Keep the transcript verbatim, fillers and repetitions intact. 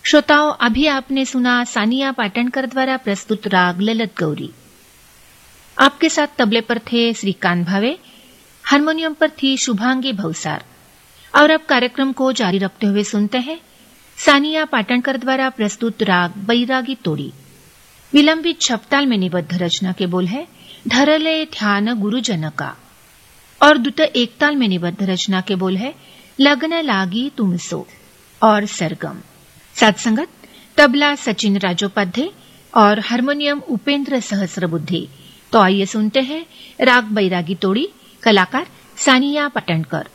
श्रोताओं, अभी आपने सुना सानिया पाटणकर द्वारा प्रस्तुत राग ललित गौरी। आपके साथ तबले पर थे श्रीकांत भावे, हारमोनियम पर थी शुभांगी भवसार। और अब कार्यक्रम को जारी रखते हुए सुनते हैं सानिया पाटणकर द्वारा प्रस्तुत राग बैरागी तोड़ी। विलंबित छपताल में निबद्ध रचना के बोल है धरले ध्यान गुरुजन का, और द्रुत एकताल में निबद्ध रचना के बोल है लगन लागी तुमसो और सरगम। साथ संगत तबला सचिन राजोपाध्याय और हारमोनियम उपेंद्र सहस्रबुद्धे। तो आइए सुनते हैं राग बैरागी तोड़ी, कलाकार सानिया पाटणकर।